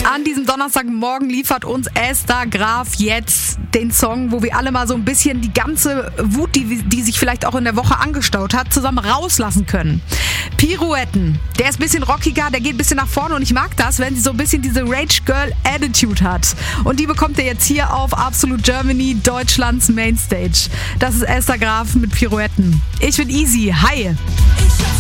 An diesem Donnerstagmorgen liefert uns Esther Graf jetzt den Song, wo wir alle mal so ein bisschen die ganze Wut, die sich vielleicht auch in der Woche angestaut hat, zusammen rauslassen können. Pirouetten. Der ist ein bisschen rockiger, der geht ein bisschen nach vorne und ich mag das, wenn sie so ein bisschen diese Rage Girl Attitude hat. Und die bekommt ihr jetzt hier auf Absolute Germany, Deutschlands Mainstage. Das ist Esther Graf mit Pirouetten. Ich bin Easy. Hi.